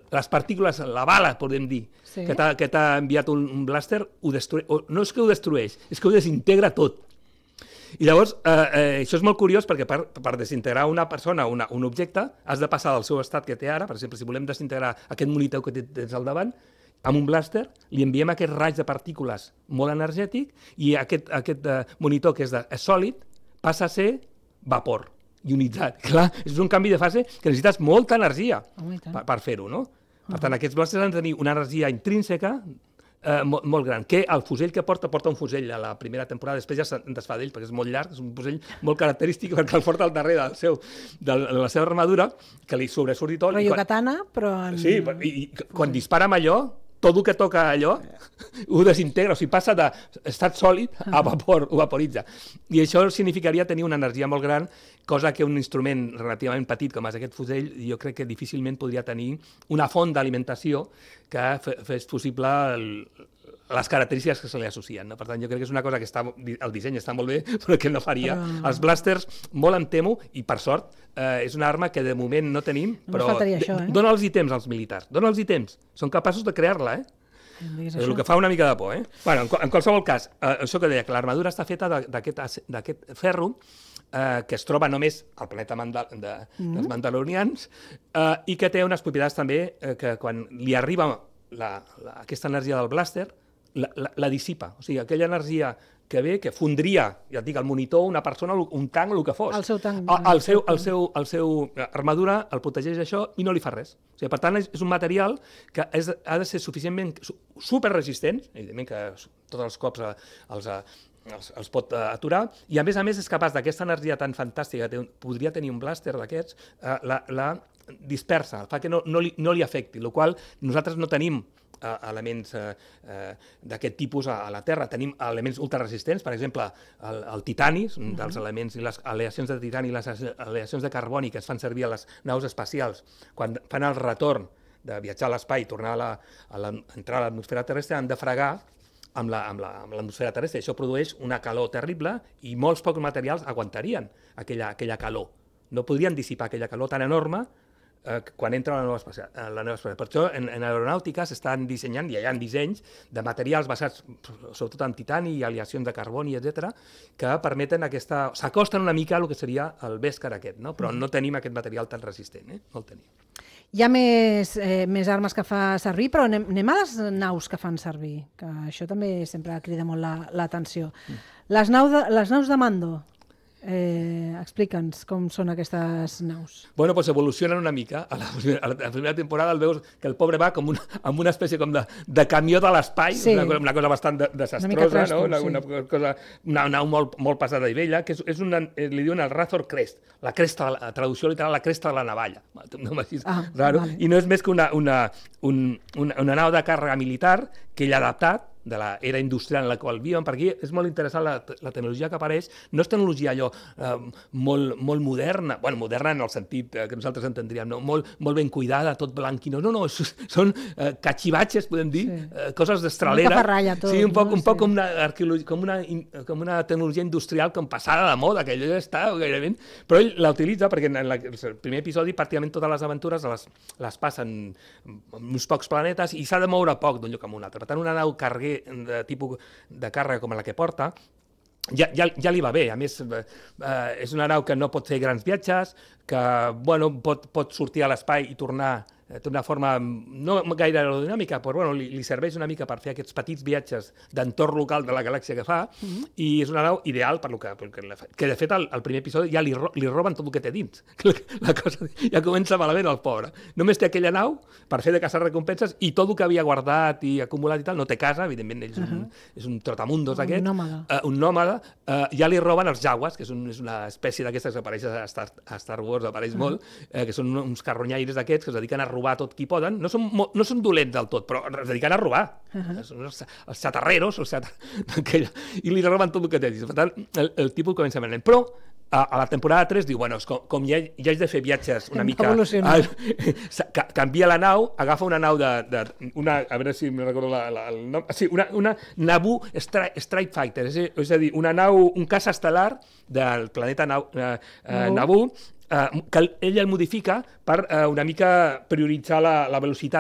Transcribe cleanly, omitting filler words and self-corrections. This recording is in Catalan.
les partícules, la bala, podem dir, que t'ha enviat un blàster, no és que ho destrueix, és que ho desintegra tot. I llavors, això és molt curiós perquè per desintegrar una persona o un objecte has de passar del seu estat que té ara. Per exemple, si volem desintegrar aquest monitor que tens al davant, amb un blàster li enviem aquest raig de partícules molt energètic i aquest monitor que és sòlid passa a ser vapor ionitzat. Clar, és un canvi de fase que necessites molta energia per fer-ho, no? Per tant, aquests blàsters han de tenir una energia intrínseca molt gran, que el fusell que porta un fusell a la primera temporada, després ja se'n desfà d'ell perquè és molt llarg, és un fusell molt característic perquè el porta al darrere de la seva armadura, que li sobresurt i tot. Rotllo katana, però... Sí, i quan dispara amb allò, tot el que toca allò ho desintegra, o sigui, passa d'estat sòlid a vapor, ho vaporitza. I això significaria tenir una energia molt gran, cosa que un instrument relativament petit com és aquest fusell, jo crec que difícilment podria tenir una font d'alimentació que fes possible les característiques que se li associen. No? Per tant, jo crec que és una cosa que el disseny està molt bé, però que no faria. Els blàsters, molt em temo, i per sort, és una arma que de moment no tenim, però dona'ls temps als militars, dona'ls temps. Són capaços de crear-la, és el que fa una mica de por. Bueno, en qualsevol cas, això que deia, que l'armadura està feta d'aquest ferro que es troba només al planeta dels mandalorians i que té unes propietats també que quan li arriba aquesta energia del blàster la dissipa. O sigui, aquella energia que ve, que fondria, ja et dic, el monitor, una persona, un tanc, el que fos. El seu tanc. El seu armadura el protegeix això i no li fa res. O sigui, per tant, és un material que ha de ser suficientment superresistent, evidentment que tots els cops els pot aturar, i a més és capaç d'aquesta energia tan fantàstica que podria tenir un blàster d'aquests, la dispersa, fa que no li afecti, el qual nosaltres no tenim elements d'aquest tipus a la Terra. Tenim elements ultraresistents, per exemple, el titani, un dels elements, i les aleacions de titani i les aleacions de carboni que es fan servir a les naus espacials quan fan el retorn de viatjar a l'espai i tornar entrar a l'atmosfera terrestre, han de fregar amb l'atmosfera terrestre. Això produeix una calor terrible i molts pocs materials aguantarien aquella calor. No podrien dissipar aquella calor tan enorme quan entra a la nau espacial. Per això en aeronàutica s'estan dissenyant, i hi ha dissenys de materials basats sobretot en titani i aleacions de carboni, etc., que permeten s'acosten una mica al que seria el Beskar aquest, però no tenim aquest material tan resistent, no el tenim. Hi ha més armes que fa servir, però anem a les naus que fan servir, que això també sempre crida molt l'atenció. Les naus de Mando, explica'ns com són aquestes naus. Bueno, doncs evolucionen una mica. A la primera temporada el veus que el pobre va amb una espècie com de camió de l'espai, una cosa bastant desastrosa, una nau molt pesada i vella, que li diuen el Razor Crest, la traducció literal, la cresta de la navalla. I no és més que una nau de càrrega militar que ell ha adaptat de l'era industrial en la qual viuen. Per aquí és molt interessant la tecnologia que apareix. No és tecnologia allò molt moderna, moderna en el sentit que nosaltres entendríem, molt ben cuidada, tot blanquinós. No, són cachivatges, podem dir, coses d'estralera. Sí, un poc com una tecnologia industrial com passada de moda, que allò ja està gairebé... Però ell la utilitza perquè en el primer episodi pràcticament totes les aventures les passen en uns pocs planetes i s'ha de moure poc d'un lloc a un altre. Per tant, una nau carguer de tipus de càrrega com la que porta ja li va bé. A més, és una nau que no pot fer grans viatges, que pot sortir a l'espai i tornar d'una forma no gaire aerodinàmica, però li serveix una mica per fer aquests petits viatges d'entorn local de la galàxia que fa, i és una nau ideal per lo que de fet al primer episodi ja li roben tot el que té dins. La cosa ja comença malament el pobre. Només té aquella nau per fer de caçar recompenses i tot el que havia guardat i acumulat i tal, no té casa, evidentment és un trotamundos aquest, un nòmada, ja li roben els jaguars, que és una espècie d'aquestes que apareix a Star Wars, apareix molt, que són uns carronyaires d'aquests que es dediquen a robar tot qui poden. No són dolents del tot, però es dediquen a robar. Són els xatarreros, i li roben tot el que té. Per tant, el tipus comença a venir. Però a la temporada 3 diu, com ja haig de fer viatges una mica... Canvia la nau, agafa una nau a veure si me recordo el nom... Sí, una Naboo Strike Fighter, és a dir, una nau, un caça estel·lar del planeta Naboo, que ell el modifica per una mica prioritzar la velocitat